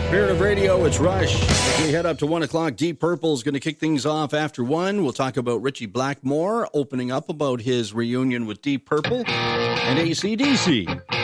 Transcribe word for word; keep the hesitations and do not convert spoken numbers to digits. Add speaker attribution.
Speaker 1: Spirit of Radio, it's Rush. As we head up to one o'clock, Deep Purple is going to kick things off after one. We'll talk about Richie Blackmore opening up about his reunion with Deep Purple and A C D C.